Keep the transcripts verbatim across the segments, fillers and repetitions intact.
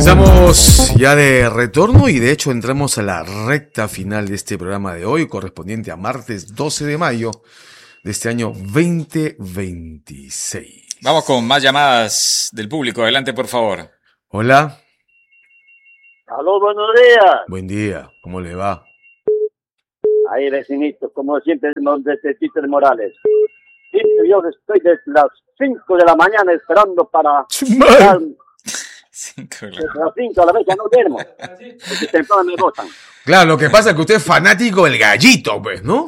Estamos ya de retorno y de hecho entramos a la recta final de este programa de hoy, correspondiente a martes doce de mayo de este año veinte veintiséis. Vamos con más llamadas del público. Adelante, por favor. Hola. Aló, buenos días. Buen día. ¿Cómo le va? Ahí, vecinito, como siempre, desde Twitter Morales. Yo estoy desde las cinco de la mañana esperando para... Cinco de la... Desde las cinco a la vez ya no duermo. Porque temprano me botan. Claro, lo que pasa es que usted es fanático del Gallito, pues, ¿no?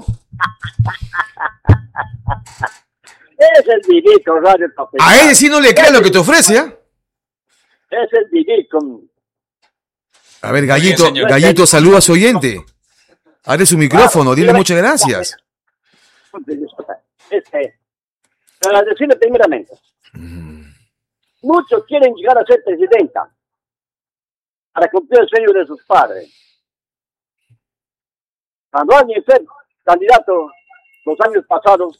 Es el vivir con Radio Profesional. A él sí no le cree lo que te ofrece, ¿ah? ¿eh? Es el vivir con... A ver, Gallito, bien, Gallito, saluda a su oyente. Abre su micrófono, dile muchas gracias. Este, para decirle primeramente, Mm. muchos quieren llegar a ser presidenta para cumplir el sueño de sus padres. Cuando alguien fue candidato los años pasados,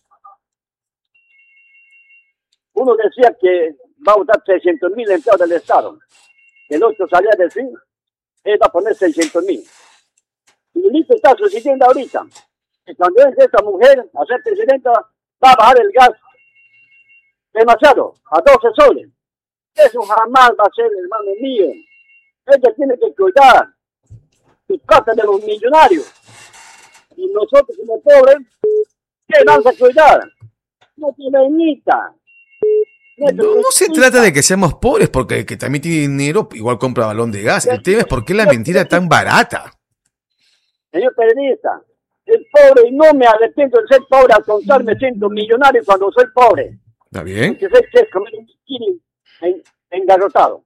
uno decía que va a votar seiscientos mil empleados del Estado. El otro salía a decir, él va a poner seiscientos mil. Y listo está sucediendo ahorita. Y cuando es esta mujer a ser presidenta, va a bajar el gas demasiado, a doce soles. Eso jamás va a ser, hermano mío. Ella tiene que cuidar su plata de los millonarios. Y nosotros como pobres, ¿qué vamos a cuidar? No tiene niñita. No, no se trata de que seamos pobres, porque el que también tiene dinero igual compra balón de gas. El tema es por qué la mentira es tan barata. Señor periodista, el pobre, y no me arrepiento de ser pobre al contar me siento millonario cuando soy pobre. ¿Está bien? Porque sé que es comer un bikini en, engarrotado.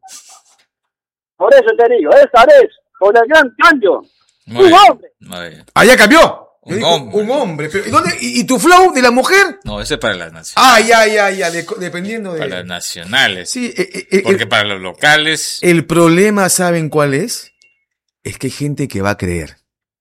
Por eso te digo, esta vez, con el gran cambio, Muy un bien, hombre. muy bien. Ah, ya cambió. Un Yo digo, hombre. Un hombre. Pero, ¿y, dónde, y, y tu flow de la mujer? No, ese es para las nacionales. Ah, ya, ya, ya. de- dependiendo de. Para las nacionales. Sí, eh, eh, eh, Porque el, para los locales... el problema, ¿saben cuál es? Es que hay gente que va a creer.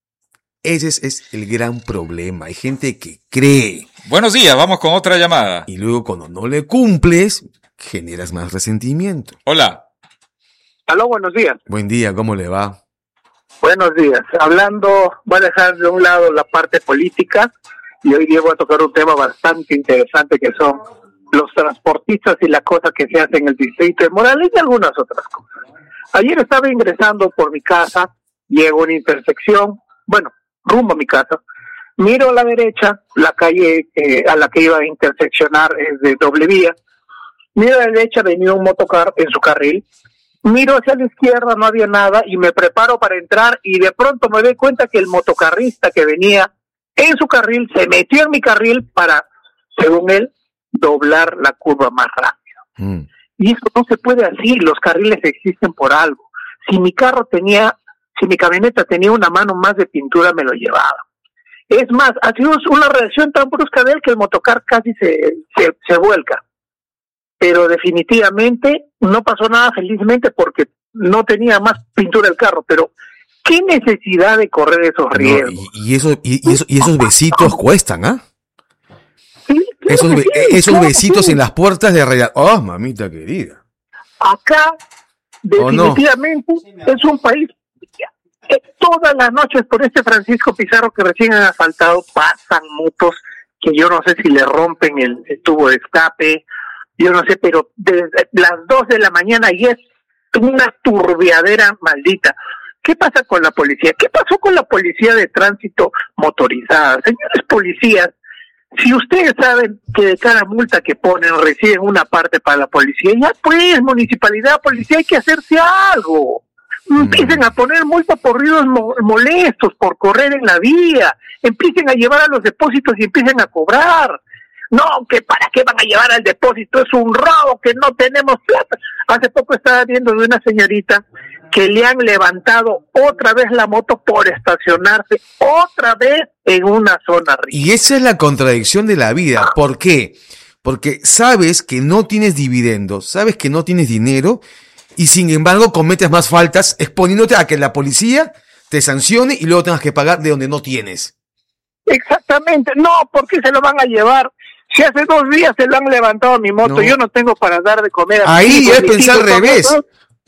Ese es, es el gran problema. Hay gente que cree. Buenos días, vamos con otra llamada. Y luego cuando no le cumples, generas más resentimiento. Hola. Aló, buenos días. Buen día, ¿cómo le va? Buenos días. Hablando, voy a dejar de un lado la parte política y hoy día voy a tocar un tema bastante interesante que son los transportistas y las cosas que se hacen en el distrito de Morales y algunas otras cosas. Ayer estaba ingresando por mi casa, llego a una intersección, bueno, rumbo a mi casa, miro a la derecha, la calle eh, a la que iba a interseccionar es de doble vía, miro a la derecha, venía un motocar en su carril, miro hacia la izquierda, no había nada y me preparo para entrar y de pronto me doy cuenta que el motocarrista que venía en su carril se metió en mi carril para, según él, doblar la curva más rápido. Mm. Y eso no se puede así, los carriles existen por algo. Si mi carro tenía, si mi camioneta tenía una mano más de pintura, me lo llevaba. Es más, ha sido una reacción tan brusca de él que el motocar casi se, se, se vuelca. Pero definitivamente no pasó nada, felizmente, porque no tenía más pintura el carro. Pero, ¿qué necesidad de correr esos No, riesgos? y, y, eso, y, y eso, y esos besitos cuestan, ¿ah? Sí, claro Esos, que be- sí, esos claro que besitos sí. en las puertas de realidad. Oh, mamita querida. Acá, ¿O no? definitivamente, es un país que todas las noches por este Francisco Pizarro que recién han asfaltado pasan motos que yo no sé si le rompen el, el tubo de escape, yo no sé, pero desde las dos de la mañana y es una turbiadera maldita. ¿Qué pasa con la policía? ¿Qué pasó con la policía de tránsito motorizada? Señores policías, si ustedes saben que de cada multa que ponen reciben una parte para la policía, ya pues, municipalidad, policía, hay que hacerse algo. Empiecen a poner multa por ruidos mo- molestos, por correr en la vía. Empiecen a llevar a los depósitos y empiecen a cobrar. No, que para qué van a llevar al depósito, es un robo, que no tenemos plata. Hace poco estaba viendo de una señorita que le han levantado otra vez la moto por estacionarse otra vez en una zona rica. Y esa es la contradicción de la vida. ¿Por qué? Porque sabes que no tienes dividendos, sabes que no tienes dinero y sin embargo cometes más faltas exponiéndote a que la policía te sancione y luego tengas que pagar de donde no tienes. Exactamente, no, ¿por qué se lo van a llevar? Si hace dos días se lo han levantado a mi moto, No. yo no tengo para dar de comer a mis Ahí hijos, es mis pensar hijos al son revés. otros.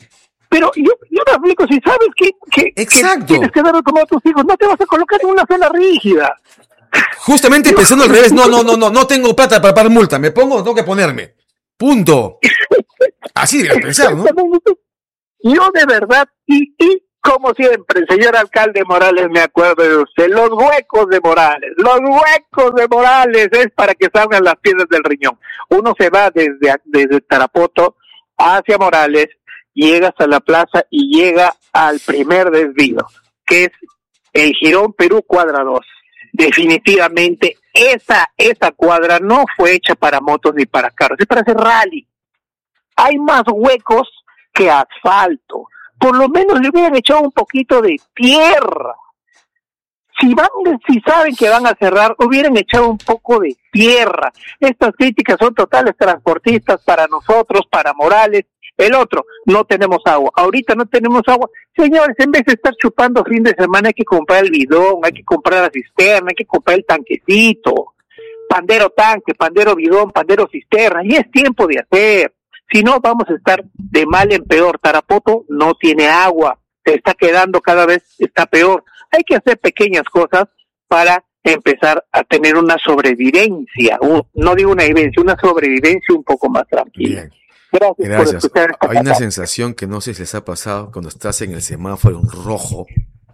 Pero yo, yo te explico, si sabes que, que, Exacto. que tienes que darlo como a tus hijos, no te vas a colocar en una zona rígida. Justamente pensando al revés, no, no, no, no, no tengo plata para pagar multa, me pongo, tengo que ponerme. Punto. Así debería pensar, ¿no? Yo de verdad, y, y como siempre, señor alcalde Morales, me acuerdo de usted, los huecos de Morales, los huecos de Morales es para que salgan las piedras del riñón. Uno se va desde, desde Tarapoto hacia Morales, llega hasta la plaza y llega al primer desvío, que es el Jirón Perú cuadra dos. Definitivamente esa, esa cuadra no fue hecha para motos ni para carros, es para hacer rally. Hay más huecos que asfalto. Por lo menos le hubieran echado un poquito de tierra. Si van, si saben que van a cerrar, hubieran echado un poco de tierra. Estas críticas son totales transportistas para nosotros, para Morales. El otro, no tenemos agua. Ahorita no tenemos agua. Señores, en vez de estar chupando fin de semana, hay que comprar el bidón, hay que comprar la cisterna, hay que comprar el tanquecito. Pandero tanque, pandero bidón, pandero cisterna. Y es tiempo de hacer. Si no, vamos a estar de mal en peor. Tarapoto no tiene agua. Se está quedando cada vez, está peor. Hay que hacer pequeñas cosas para empezar a tener una sobrevivencia. Un, no digo una vivencia, una sobrevivencia un poco más tranquila. Bien. Gracias, Gracias. por escuchar. Hay una sensación que no sé si les ha pasado cuando estás en el semáforo en rojo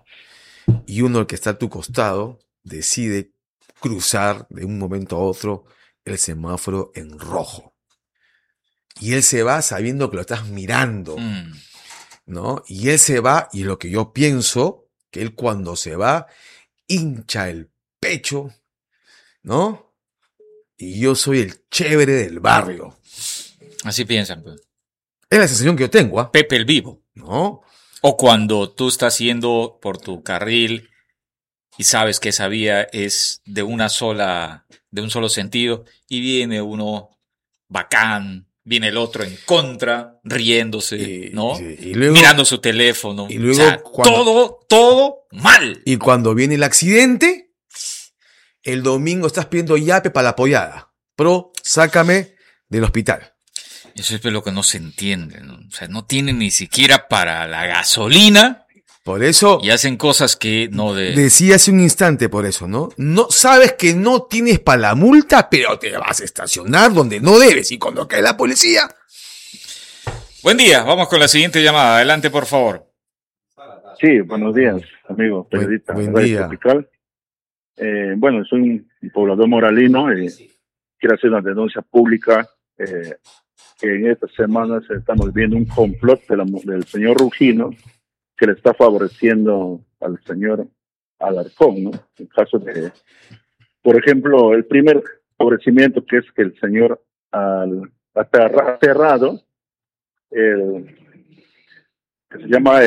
y uno, el que está a tu costado, decide cruzar de un momento a otro el semáforo en rojo. Y él se va sabiendo que lo estás mirando, Mm. ¿no? Y él se va, y lo que yo pienso, que él cuando se va, hincha el pecho, ¿no? Y yo soy el chévere del barrio. Así piensan, pues. Es la sensación que yo tengo, ¿ah? Pepe el Vivo. ¿No? O cuando tú estás yendo por tu carril y sabes que esa vía es de una sola, de un solo sentido, y viene uno bacán, viene el otro en contra, riéndose, Y- ¿no? y- y luego- mirando su teléfono. y luego o sea, cuando- todo, todo mal. Y cuando viene el accidente, el domingo estás pidiendo yape para la apoyada. Pro, sácame del hospital. Eso es lo que no se entiende, ¿no? O sea, no tienen ni siquiera para la gasolina Por eso, y hacen cosas que no de... decía hace un instante por eso, ¿no? No sabes que no tienes para la multa, pero te vas a estacionar donde no debes. Y cuando cae la policía, Buen día, vamos con la siguiente llamada. Adelante, por favor. Sí, buenos días, amigo periodista. Buen- buen Radio día. Tropical. Eh, bueno, soy un, un poblador moralino y quiero hacer una denuncia pública eh, que en estas semanas estamos viendo un complot de la, del señor Rugino que le está favoreciendo al señor Alarcón, ¿no? En caso de, por ejemplo, el primer favorecimiento que es que el señor al, ha cerrado el que se llama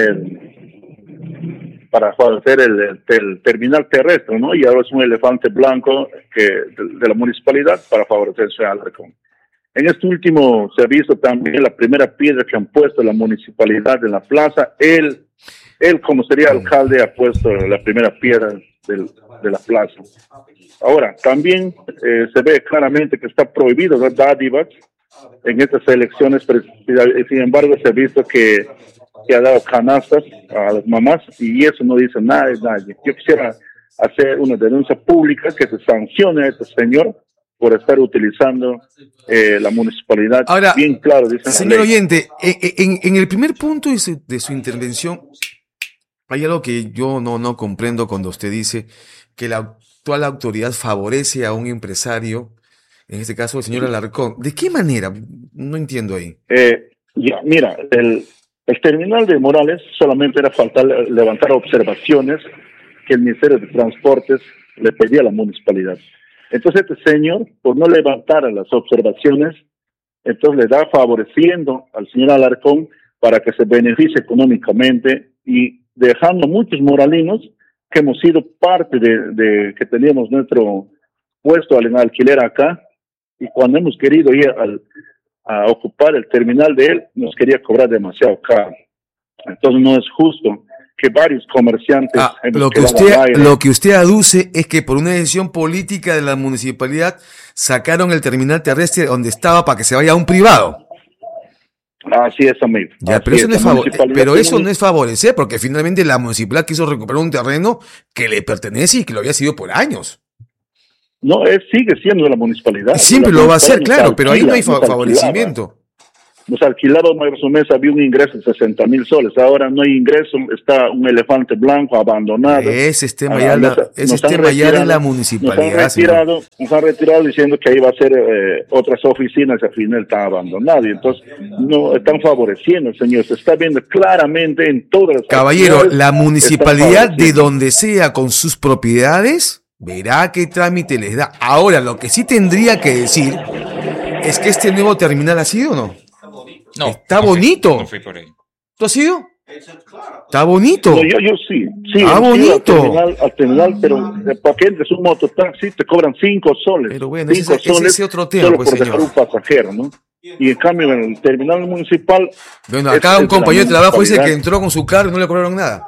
el para favorecer el, el, el terminal terrestre, ¿no? Y ahora es un elefante blanco que de, de la municipalidad para favorecerse a Alarcón. En este último se ha visto también la primera piedra que han puesto la municipalidad en la plaza. Él, él como sería alcalde, ha puesto la primera piedra del, de la plaza. Ahora, también eh, se ve claramente que está prohibido dar dádivas en estas elecciones, pero sin embargo se ha visto que, que ha dado canastas a las mamás y eso no dice nada de nadie. Yo quisiera hacer una denuncia pública que se sancione a este señor por estar utilizando eh, la municipalidad. Ahora, bien claro, dice la señor ley. oyente, en, en, en el primer punto de su, de su intervención, hay algo que yo no, no comprendo cuando usted dice que la actual autoridad favorece a un empresario, en este caso el señor Alarcón. ¿De qué manera? No entiendo ahí. Eh, ya, mira, el, el terminal de Morales solamente era faltar levantar observaciones que el Ministerio de Transportes le pedía a la municipalidad. Entonces este señor, por no levantar las observaciones, entonces le da favoreciendo al señor Alarcón para que se beneficie económicamente y dejando muchos moralinos que hemos sido parte de, de que teníamos nuestro puesto en alquiler acá y cuando hemos querido ir al, a ocupar el terminal de él, nos quería cobrar demasiado caro. Entonces no es justo que varios comerciantes... Ah, hemos lo, que quedado usted, al aire. lo que usted aduce es que por una decisión política de la municipalidad sacaron el terminal terrestre donde estaba para que se vaya a un privado. Así es, amigo. Ya, Así pero eso, es, no es la favor- municipalidad pero eso tiene- no es favorecer, porque finalmente la municipalidad quiso recuperar un terreno que le pertenece y que lo había sido por años. No, es, sigue siendo de la municipalidad. Y siempre La lo va a hacer, municipalidad claro, nos pero ahí no hay alquila, fa- nos favorecimiento. Nos alquilaba mes o mes, había un ingreso de sesenta mil soles. Ahora no hay ingreso, está un elefante blanco abandonado. Ese es tema Ah, ya, nos- la, ese nos es han tema ya de retirado- la Nos han municipalidad, señor. retirado, nos han retirado diciendo que ahí va a ser eh, otras oficinas y al final está abandonado. Y entonces no están favoreciendo, señor. Se está viendo claramente en todas las Caballero, actividades, la están municipalidad de favoreciendo. donde sea con sus propiedades verá qué trámite les da. Ahora, lo que sí tendría que decir es que este nuevo terminal ha sido o no. No, Está no fui- bonito. no fui por ahí. ¿Tú has ido? Está bonito. No, yo, yo sí, sí, Ah, hemos ido bonito. Al terminal, al terminal, pero eh, para que entres un mototaxi te cobran cinco soles. Pero bueno, ese cinco es- ese soles es otro tema, solo pues, por dejar señor. un pasajero, ¿no? Y en cambio en el terminal municipal. Bueno, es- acá es un de la compañero de trabajo dice que municipalidad. entró con su carro y no le cobraron nada.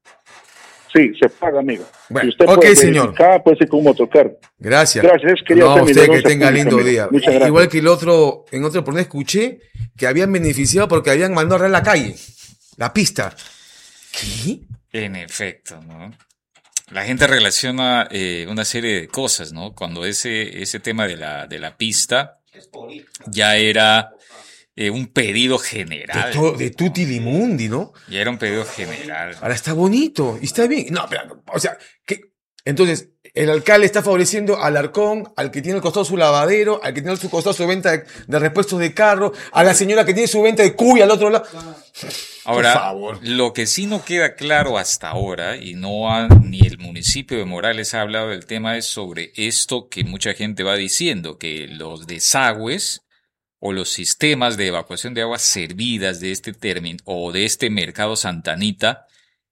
Sí, se paga, amigo. Bueno, Y usted ok, puede señor. verificar, puede ser con un motocarro. Gracias. Gracias, quería No, hacer mi usted que denuncia tenga pública, lindo amigo. día. Muchas gracias. Igual que el otro, en otro oportunidad escuché que habían beneficiado porque habían mandado a arreglar la calle, la pista. ¿Qué? En efecto, ¿no? La gente relaciona eh, una serie de cosas, ¿no? Cuando ese, ese tema de la, de la pista ya era eh, un pedido De, general. to- de Tutti Limundi, ¿no? Ya era un pedido general. Ahora está bonito y está bien. No, pero, o sea, que entonces el alcalde está favoreciendo al Arcón, al que tiene al costado su lavadero, al que tiene al su costado su venta de, de repuestos de carro, a la señora que tiene su venta de cuy al otro lado. Ahora, Por favor. lo que sí no queda claro hasta ahora, y no ha, ni el municipio de Morales ha hablado del tema, es sobre esto que mucha gente va diciendo, que los desagües o los sistemas de evacuación de aguas servidas de este término o de este mercado Santanita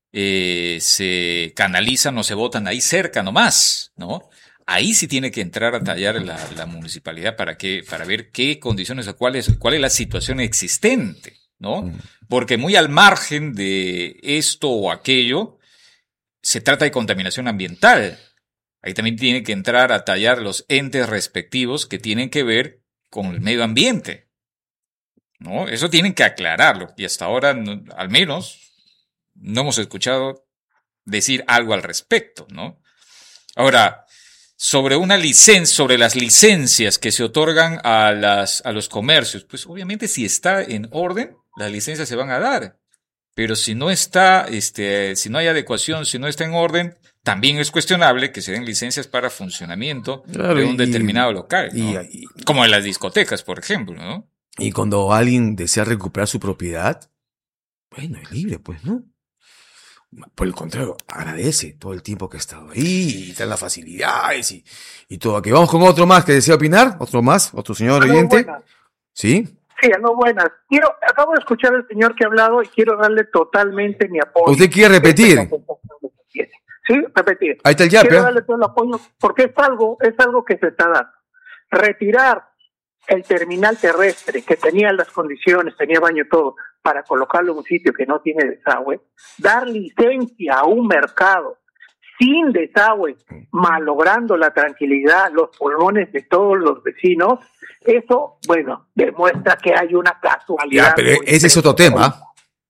eh, se canalizan o se botan ahí cerca nomás, ¿no? Ahí sí tiene que entrar a tallar la, la municipalidad para que, para ver qué condiciones o cuál es, cuál es la situación existente, ¿no? Porque muy al margen de esto o aquello, se trata de contaminación ambiental. Ahí también tiene que entrar a tallar los entes respectivos que tienen que ver con el medio ambiente, ¿no? Eso tienen que aclararlo. Y hasta ahora, no- al menos, no hemos escuchado decir algo al respecto, ¿no? Ahora, sobre una licencia, sobre las licencias que se otorgan a las, a los comercios, pues obviamente si está en orden, las licencias se van a dar. Pero si no está, este, si no hay adecuación, si no está en orden, también es cuestionable que se den licencias para funcionamiento Claro, de un y- determinado local, ¿no? Y, y- Como en las discotecas, por ejemplo, ¿no? y cuando alguien desea recuperar su propiedad, bueno, es libre, pues, ¿no? Por el contrario, agradece todo el tiempo que ha estado ahí y todas las facilidades y, y todo. Aquí vamos con otro más que desea opinar, otro más, otro señor Aló, oyente. buenas. ¿Sí? Sí, no buenas. Quiero, acabo de escuchar al señor que ha hablado y quiero darle totalmente mi apoyo. ¿Usted quiere repetir? Sí, repetir. Ahí está el Quiero yape. ¿eh? darle todo el apoyo porque es algo, es algo que se está dando. Retirar el terminal terrestre que tenía las condiciones, tenía baño todo, para colocarlo en un sitio que no tiene desagüe, dar licencia a un mercado sin desagüe, malogrando la tranquilidad, los pulmones de todos los vecinos, eso, bueno, demuestra que hay una casualidad. Ya, pero muy ese es otro tema.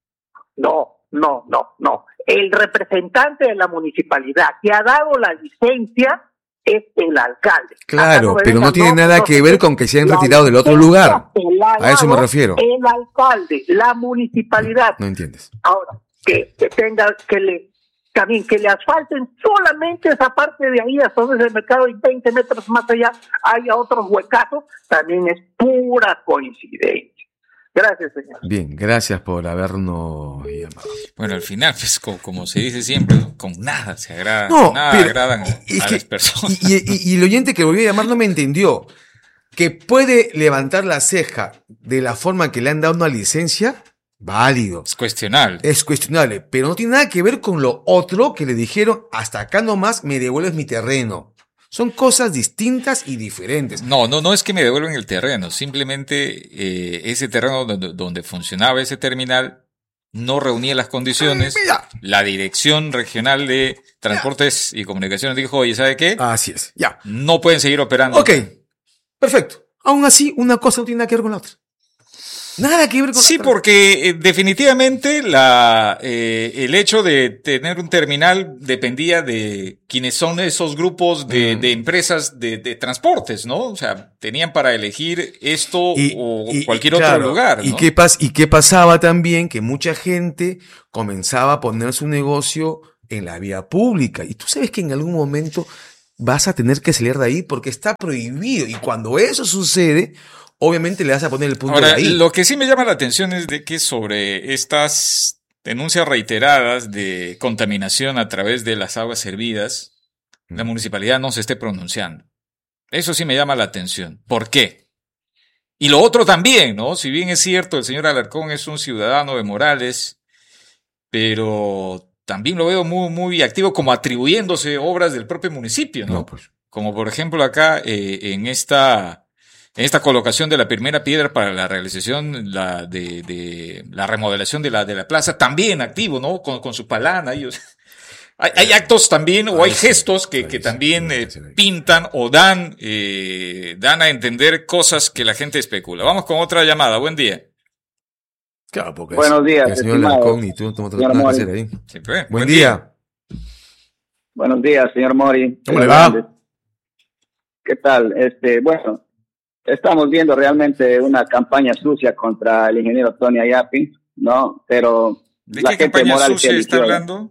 No, no, no, no. El representante de la municipalidad que ha dado la licencia es el alcalde. Acá Claro, me pero no vengan, tiene nada no que sé ver qué. con que se hayan La retirado del otro licencia lugar. se la ha A eso me dado refiero. El alcalde, la municipalidad. No entiendes. Ahora, que, que tenga, que le, también que le asfalten solamente esa parte de ahí hasta donde es el mercado y veinte metros más allá haya otros huecazos, también es pura coincidencia. Gracias, señor. Bien, gracias por habernos llamado. Bueno, al final, pues, co- como, se dice siempre, ¿no? Con nada se agradan, No, con nada pero agradan a, es a que- las personas. Y, y- y el oyente que volvió a llamar no me entendió. Que puede levantar la ceja de la forma que le han dado una licencia, válido. Es cuestionable. Es cuestionable, pero no tiene nada que ver con lo otro que le dijeron, hasta acá nomás me devuelves mi terreno. Son cosas distintas y diferentes. No, no, no es que me devuelvan el terreno, simplemente eh, ese terreno donde, donde funcionaba ese terminal no reunía las condiciones. Mira. La Dirección Regional de Transportes y Comunicaciones dijo, oye, ¿sabe qué? Así es, ya. No pueden seguir operando. Ok, perfecto. Aún así, una cosa no tiene nada que ver con la otra. Nada que ver con Sí, la... porque eh, definitivamente la, eh, el hecho de tener un terminal dependía de quiénes son esos grupos de, Mm. de empresas de, de transportes, ¿no? O sea, tenían para elegir esto Y- o y- cualquier y, claro, otro lugar, ¿Y ¿no? qué, pas- ¿Y qué pasaba también? Que mucha gente comenzaba a poner su negocio en la vía pública. Y tú sabes que en algún momento vas a tener que salir de ahí porque está prohibido. Y cuando eso sucede, obviamente le vas a poner el punto Ahora, de ahí. lo que sí me llama la atención es de que sobre estas denuncias reiteradas de contaminación a través de las aguas servidas, la Mm. municipalidad no se esté pronunciando. Eso sí me llama la atención. ¿Por qué? Y lo otro también, ¿no? Si bien es cierto, el señor Alarcón es un ciudadano de Morales, pero también lo veo muy, muy activo como atribuyéndose obras del propio municipio, ¿no? No, pues. Como por ejemplo acá eh, en esta en esta colocación de la primera piedra para la realización la, de, de la remodelación de la de la plaza, también activo, ¿no? Con, con su palana. Ellos. Hay, hay actos también o hay Ahí sí, gestos que, ahí que sí, también no hay eh, que hacer ahí. pintan o dan eh, dan a entender cosas que la gente especula. Vamos con otra llamada. Buen día. Claro, porque Buenos es- días, el señor estimado Alarcón y tú no tenemos señor nada que Mori. hacer ahí. Siempre. Buen, día. Buenos días, señor Mori. ¿Cómo le va? ¿Qué tal? Este, bueno, estamos viendo realmente una campaña sucia contra el ingeniero Tony Ayapi, ¿no? Pero ¿De la qué gente campaña moral sucia que está eligió- hablando?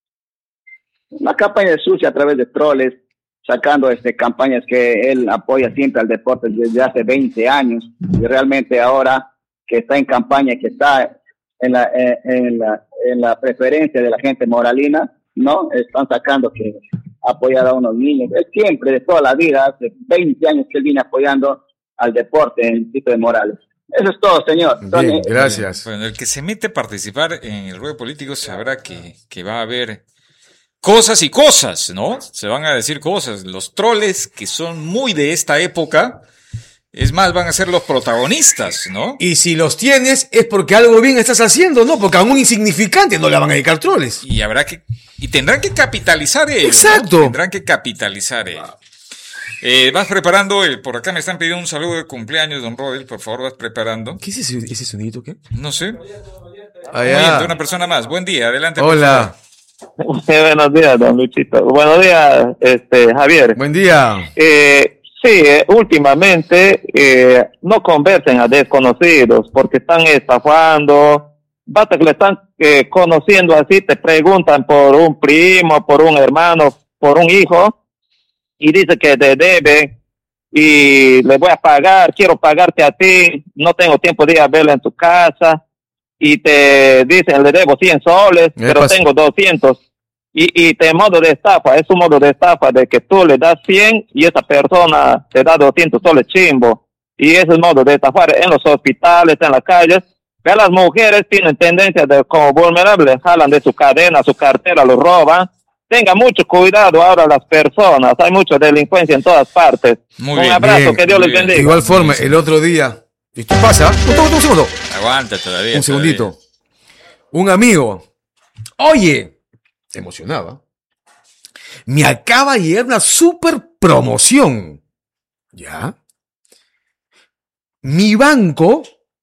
Una campaña sucia a través de troles, sacando este campañas que él apoya siempre al deporte desde hace veinte años, y realmente ahora que está en campaña, que está en la, eh, en la, en la preferencia de la gente moralina, ¿no? Están sacando que apoyar a unos niños. Él siempre, de toda la vida, hace veinte años que él viene apoyando al deporte en el distrito de Morales. Eso es todo, señor. Bien, Tony, gracias. Bueno, el que se mete a participar en el ruedo político sabrá que, que va a haber cosas y cosas, ¿no? Se van a decir cosas. Los troles que son muy de esta época, es más, van a ser los protagonistas, ¿no? Y si los tienes es porque algo bien estás haciendo, ¿no? Porque a un insignificante no le van a dedicar troles. Y habrá que, y tendrán que capitalizar ello. ¿no? Exacto. Tendrán que capitalizar ello. Eh, vas preparando, el, por acá me están pidiendo un saludo de cumpleaños, don Rodel, por favor, vas preparando. ¿Qué es ese, ese sonidito qué? No sé. Ah, Muy ya. bien, de una persona más. Buen día, adelante. por Hola, favor. Buenos días, don Luchito. Buenos días, este Javier. buen día. Eh, sí, eh, últimamente eh, no conversen a desconocidos porque están estafando. Basta que le están eh, conociendo así, te preguntan por un primo, por un hermano, por un hijo y dice que te debe y le voy a pagar, quiero pagarte a ti, no tengo tiempo de ir a verlo en tu casa y te dicen le debo cien soles, Me pero pasa. tengo doscientos. Y, y te modo de estafa, es un modo de estafa de que tú le das cien y esa persona te da doscientos soles chimbo. Y ese es el modo de estafar en los hospitales, en las calles. Ve, las mujeres tienen tendencia de como vulnerables, jalan de su cadena, su cartera, lo roban. Tenga mucho cuidado ahora las personas, hay mucha delincuencia en todas partes. Muy un bien, abrazo, bien, que Dios muy les bien. De bendiga. igual forma, el otro día, esto pasa, un, segundo, un segundo, Aguanta todavía. un segundito. Un amigo, oye, emocionaba, me acaba de llegar una super promoción. ¿Ya? Mi banco,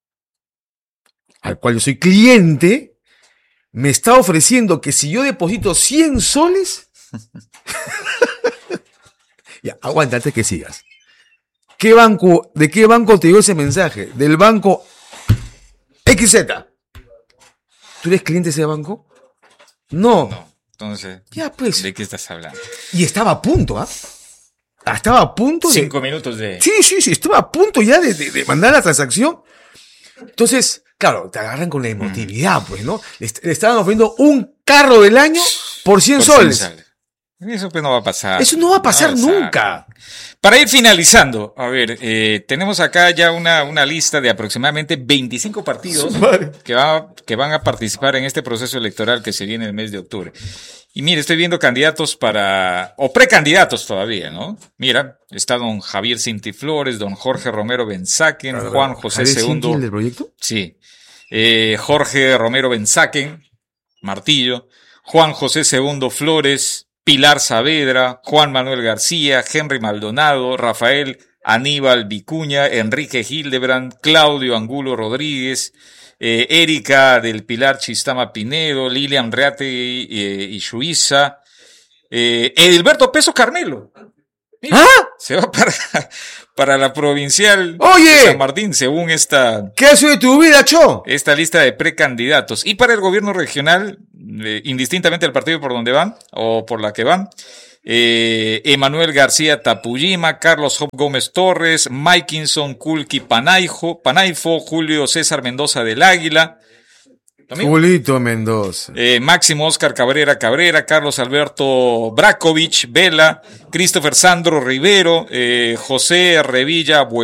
al cual yo soy cliente, me está ofreciendo que si yo deposito cien soles, ya, aguanta antes que sigas. ¿Qué banco, de qué banco te dio ese mensaje? Del banco equis zeta. ¿Tú eres cliente de ese banco? No. No, entonces, Ya pues. ¿de qué estás hablando? Y estaba a punto, ¿ah? Estaba a punto de... Cinco minutos de... Sí, sí, sí, estaba a punto ya de, de- de mandar la transacción. Entonces, claro, te agarran con la emotividad, pues, ¿no? Le, est- le estaban ofreciendo un carro del año por cien por soles. cien soles. Eso pues no va a pasar. Eso no va a pasar No va a pasar. nunca. Para ir finalizando, a ver, eh, tenemos acá ya una, una lista de aproximadamente veinticinco partidos que, va, que van a participar en este proceso electoral que se viene el mes de octubre. Y mire, estoy viendo candidatos para, o precandidatos todavía, ¿no? Mira, está don Javier Cintiflores, don Jorge Romero Benzaquen, Juan José ¿Javier Cinti, Segundo. el del proyecto? Sí. Eh, Jorge Romero Benzaquen, Martillo, Juan José Segundo Flores, Pilar Saavedra, Juan Manuel García, Henry Maldonado, Rafael Aníbal Vicuña, Enrique Hildebrand, Claudio Angulo Rodríguez, eh, Erika del Pilar Chistama Pinedo, Lilian Reate eh, y Suiza, eh, Edilberto Peso Carmelo. Mira, ¿Ah? Se va para, para la provincial Oye. de San Martín, según esta, ¿Qué hace de tu vida, Cho? esta lista de precandidatos. Y para el gobierno regional, eh, indistintamente del partido por donde van, o por la que van, eh, Emanuel García Tapuyima, Carlos Job Gómez Torres, Maikinson Kulki Panaijo, Panaifo, Julio César Mendoza del Águila, ¿Amigo? Julito Mendoza. Eh, Máximo Oscar Cabrera Cabrera, Carlos Alberto Brakovich Vela, Christopher Sandro Rivero, eh, José Revilla